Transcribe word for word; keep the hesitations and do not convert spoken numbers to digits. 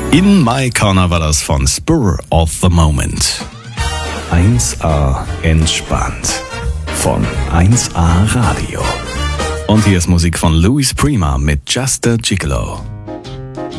In My Corner war das von Spur of the Moment. eins A entspannt von eins A Radio. Und hier ist Musik von Louis Prima mit Just a Gigolo.